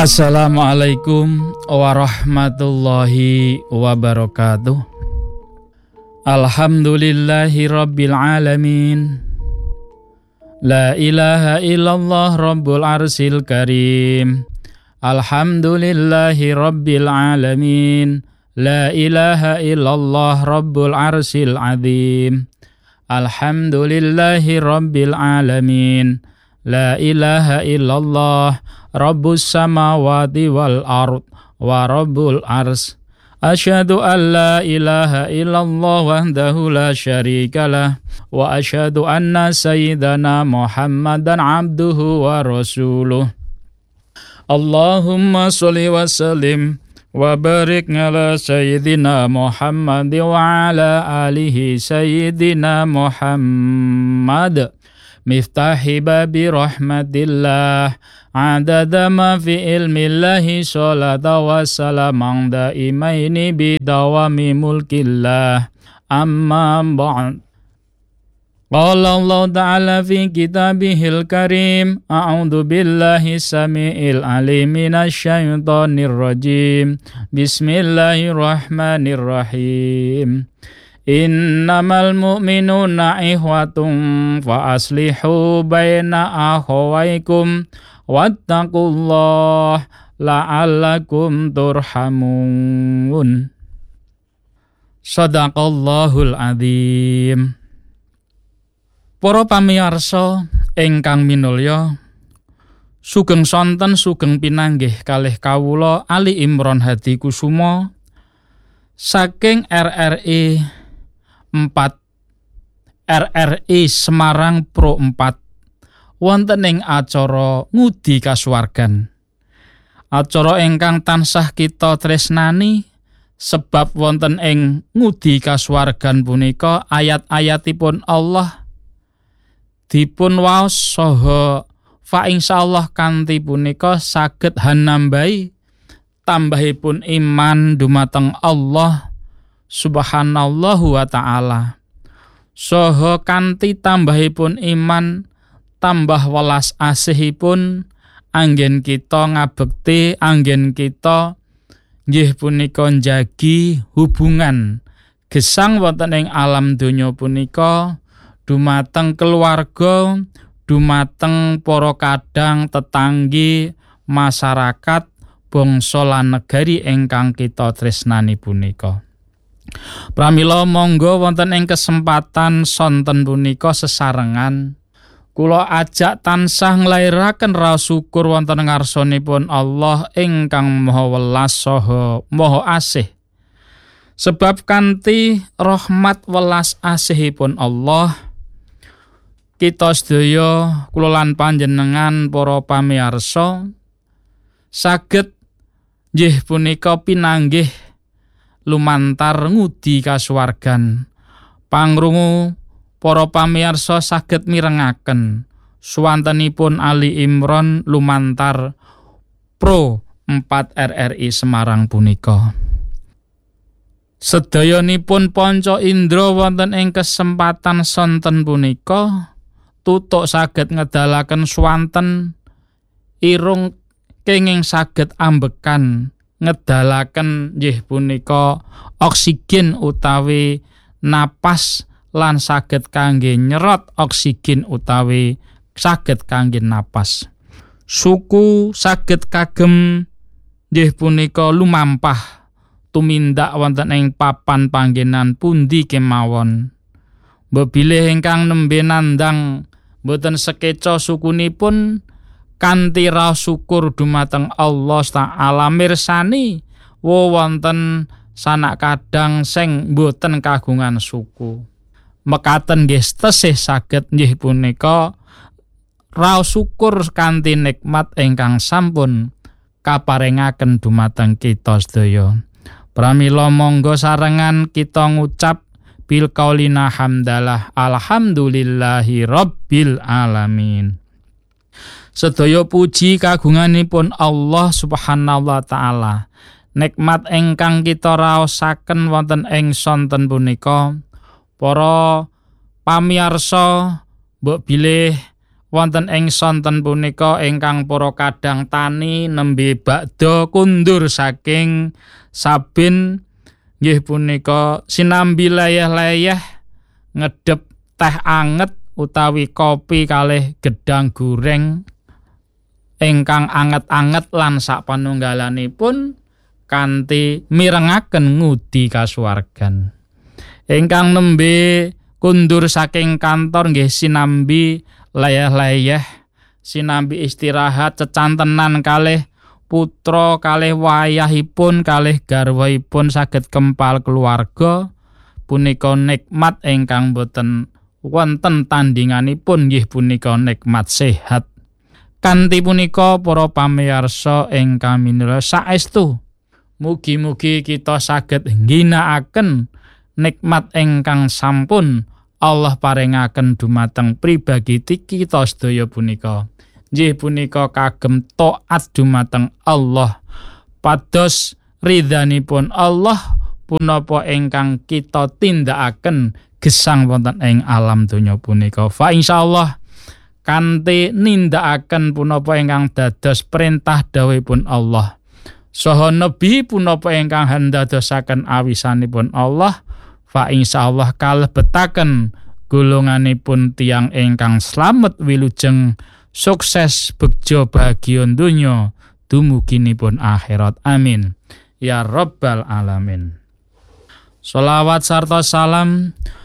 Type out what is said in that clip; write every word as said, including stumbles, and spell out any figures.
Assalamualaikum warahmatullahi wabarakatuh. Alhamdulillahi rabbil alamin. La ilaha illallah rabbul arsil karim. Alhamdulillahi rabbil alamin. La ilaha illallah rabbul arsil azim. Alhamdulillahi rabbil alamin. La ilaha illallah Rabbus samawati wal ard wa rabbul ars. Asyhadu an la ilaha illallah wahdahu la syarikalah wa asyhadu anna sayyidana Muhammadan abduhu wa rasuluh. Allahumma sholli wa sallim wa barik ala sayyidina Muhammad wa ala alihi sayyidina Muhammad. Miftahi babi rahmatillah adada ma fi ilmillahi sholata wa salamang daimaini bidawami mulkillah amma ba'd. Qala Allah ta'ala fi kitabihil karim a'udhu billahi sami'il alim minasyaitonir rajim. Bismillahirrahmanirrahim. Innamal mu'minuna ihwatum fa aslihu baina akhawaykum wattaqullah la'allakum turhamun. Shadaqallahul azim. Para pamirsa ingkang minulya, sugeng sonten sugeng pinanggih kalih kawula Ali Imron Hadikusuma saking R R I empat R R I Semarang Pro empat wonten ing acara ngudi kasuwargan. Acara ingkang tansah kita tresnani sebab wonten ing ngudi kasuwargan punika ayat-ayatipun Allah dipun waos saha fa insyaallah kanthi punika saged hanambahi tambahipun iman dumateng Allah Subhanallahu wa ta'ala. Saha kanthi tambahipun iman tambah welas asihipun anggen kita ngabekti, anggen kita nggih punika njagi hubungan gesang wonten ing alam donya punika dumateng keluarga, dumateng para kadang tetanggi, masyarakat, bangsa lan negari ingkang kita tresnani punika. Pramila monggo wonten ing kesempatan sonten punika sesarengan kula ajak tansah nglairaken raos syukur wonten ngarsanipun Allah ingkang Maha Welas saha Maha Asih. Sebab kanthi rahmat welas asihipun Allah kita sedaya kula lan panjenengan para pamirsa saged nggih punika pinanggih lumantar ngudi kasuwargan. Pangrungu para pamirsa saged mirengaken suwantenipun Ali Imron lumantar Pro empat R R I Semarang punika. Sedayanipun panca indra wonten ing kesempatan sonten punika tutuk saged ngedalaken swanten, irung kenging saged ambekan ngedalaken nggih punika oksigen utawi napas lan saged kangge nyerot oksigen utawi saged kangge napas. Suku saged kagem nggih punika lumampah tumindak wonten ing papan panggenan pundi kemawon. Bebilih ingkang nembe nandang boten sekeca sukunipun kanthi raos syukur dumateng Allah Ta'ala mirsani wonten sanak kadang sing boten kagungan suku. Mekaten nggih tesih saged nggih punika raos syukur kanthi nikmat ingkang sampun kaparingaken dumateng kita sedaya. Pramila monggo sarengan kita ngucap bil qaulina hamdalah alhamdulillahi rabbil alamin. Sedaya puji kagunganipun Allah Subhanahu wa ta'ala. Nikmat ingkang kita raosaken wonten ing sonten punika para pamirsa mbok bilih wonten ing sonten punika ingkang para kadang tani nembe bakda kundur saking Sabin nggih punika sinambi layah-layah ngedhep teh anget utawi kopi kalih gedang goreng ingkang anget-anget lan sapanunggalanipun kanthi mirengaken ngudi kasuwargan. Ingkang nembe kundur saking kantor nggih sinambi layah-layah, sinambi istirahat cecantenan kalih putra kalih wayahipun kalih garwahipun saged kempal keluarga punika nikmat ingkang boten wonten tandinganipun nggih punika nikmat sehat. Kanthi punika para pamirsa ingkang minulya saestu mugi-mugi kita saged ngginakaken nikmat ingkang sampun Allah paringaken dumateng pribadi kita sedaya punika. Nggih punika kagem taat dumateng Allah. Pados ridhanipun Allah punapa ingkang kita tindakaken gesang wonten ing alam donya punika. Fa insyaallah kanthi nindakaken punapa ingkang dados perintah dawuhipun Allah. Saha nabi punapa ingkang handadosaken awisanipun Allah. Fa insyaallah kalebetaken golonganipun tiyang ingkang slamet wilujeng sukses begja bahagia donya dumuginipun akhirat. Amin ya rabbal alamin. Shalawat sarta salam